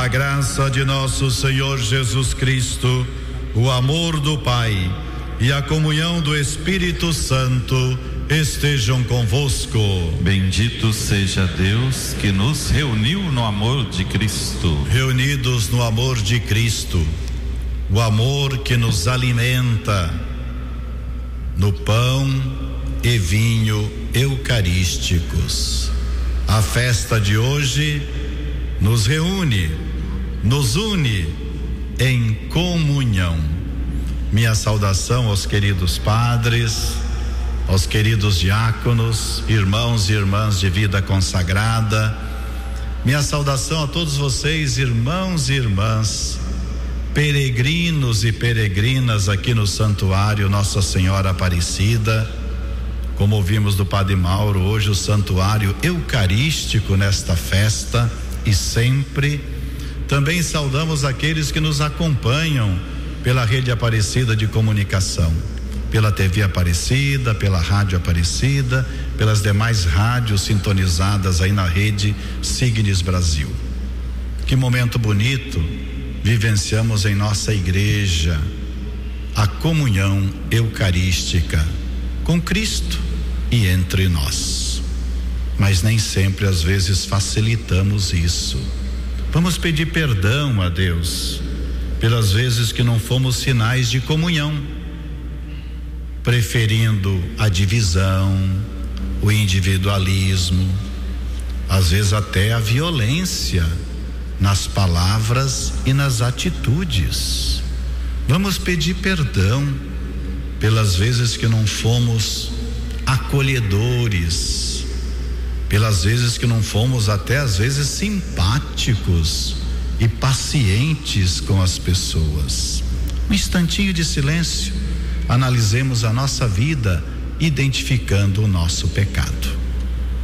A graça de nosso Senhor Jesus Cristo, o amor do Pai e a comunhão do Espírito Santo estejam convosco. Bendito seja Deus que nos reuniu no amor de Cristo. Reunidos no amor de Cristo, o amor que nos alimenta no pão e vinho eucarísticos. A festa de hoje nos reúne, nos une em comunhão. Minha saudação aos queridos padres, aos queridos diáconos, irmãos e irmãs de vida consagrada. Minha saudação a todos vocês, irmãos e irmãs, peregrinos e peregrinas aqui no Santuário Nossa Senhora Aparecida. Como ouvimos do Padre Mauro, hoje o Santuário Eucarístico nesta festa e sempre. Também saudamos aqueles que nos acompanham pela Rede Aparecida de Comunicação, pela TV Aparecida, pela Rádio Aparecida, pelas demais rádios sintonizadas aí na Rede Signes Brasil. Que momento bonito vivenciamos em nossa igreja, a comunhão eucarística com Cristo e entre nós. Mas nem sempre, às vezes, facilitamos isso. Vamos pedir perdão a Deus pelas vezes que não fomos sinais de comunhão, preferindo a divisão, o individualismo, às vezes até a violência nas palavras e nas atitudes. Vamos pedir perdão pelas vezes que não fomos acolhedores, pelas vezes que não fomos até às vezes simpáticos e pacientes com as pessoas. Um instantinho de silêncio, analisemos a nossa vida, identificando o nosso pecado.